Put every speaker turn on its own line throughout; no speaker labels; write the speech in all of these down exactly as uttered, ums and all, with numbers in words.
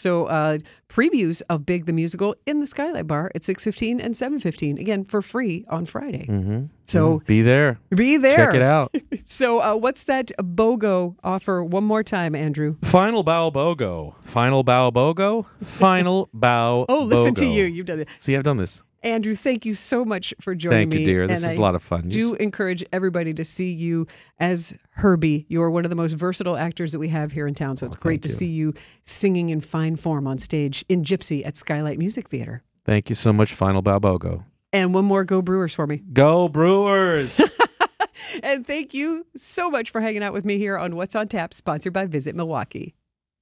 So uh, previews of Big the Musical in the Skylight Bar at six fifteen and seven fifteen. Again, for free on Friday.
Mm-hmm.
So
mm-hmm. Be there.
Be there.
Check it out.
So uh, what's that BOGO offer one more time, Andrew?
Final Bow BOGO. Final Bow BOGO. Final Bow
Oh, listen
BOGO.
to you. You've done it.
See, I've done this.
Andrew, thank you so much for joining
Thank
me.
you, dear. This
and
is
I
a lot of fun.
do
You s-
encourage everybody to see you as Herbie. You are one of the most versatile actors that we have here in town, so it's
Oh,
great to
thank you.
see you singing in fine form on stage in Gypsy at Skylight Music Theater.
Thank you so much, Final Bow BOGO.
And one more Go Brewers for me.
Go Brewers!
And thank you so much for hanging out with me here on What's on Tap, sponsored by Visit Milwaukee.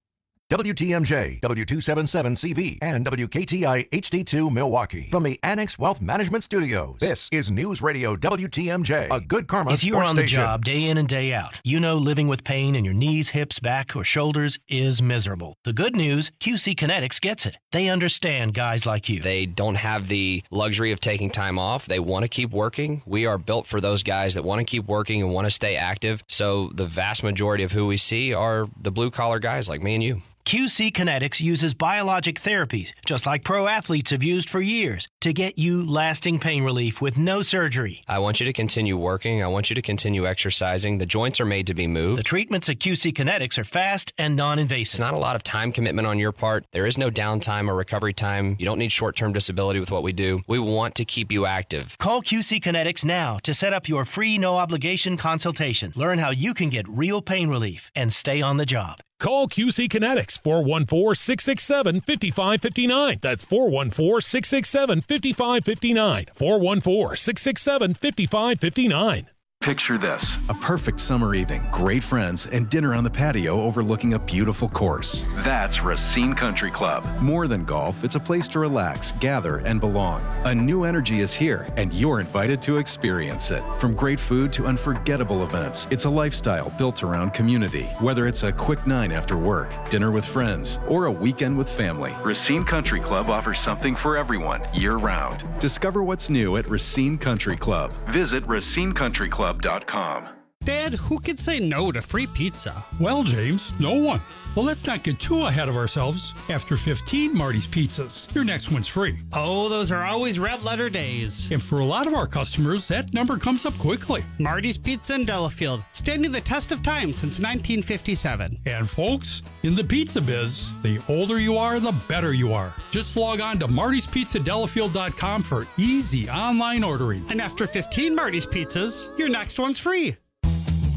W T M J, W two seventy-seven C V, and W K T I H D two Milwaukee. From the Annex Wealth Management Studios, this is News Radio W T M J, a good karma
If you're
sports
on the
station.
job day in and day out, you know living with pain in your knees, hips, back, or shoulders is miserable. The good news, Q C Kinetics gets it. They understand guys like you.
They don't have the luxury of taking time off. They want to keep working. We are built for those guys that want to keep working and want to stay active. So the vast majority of who we see are the blue-collar guys like me and you.
Q C Kinetics uses biologic therapies, just like pro athletes have used for years, to get you lasting pain relief with no surgery.
I want you to continue working. I want you to continue exercising. The joints are made to be moved.
The treatments at Q C Kinetics are fast and non-invasive.
It's not a lot of time commitment on your part. There is no downtime or recovery time. You don't need short-term disability with what we do. We want to keep you active.
Call Q C Kinetics now to set up your free no-obligation consultation. Learn how you can get real pain relief and stay on the job.
Call Q C Kinetics, four one four, six six seven, five five five nine. That's four one four, six six seven, five five five nine. four one four, six six seven, five five five nine.
Picture this, a perfect summer evening, great friends, and dinner on the patio overlooking a beautiful course. That's Racine Country Club. More than golf, it's a place to relax, gather, and belong. A new energy is here, and you're invited to experience it. From great food to unforgettable events, it's a lifestyle built around community. Whether it's a quick nine after work, dinner with friends, or a weekend with family, Racine Country Club offers something for everyone, year-round. Discover what's new at Racine Country Club. Visit racine country club dot com.
Dad, who could say no to free pizza?
Well, James, no one. Well, let's not get too ahead of ourselves. After fifteen Marty's Pizzas, your next one's free.
Oh, those are always red letter days.
And for a lot of our customers, that number comes up quickly.
Marty's Pizza in Delafield, standing the test of time since nineteen fifty-seven.
And folks, in the pizza biz, the older you are, the better you are. Just log on to martys pizza delafield dot com for easy online ordering.
And after fifteen Marty's Pizzas, your next one's free.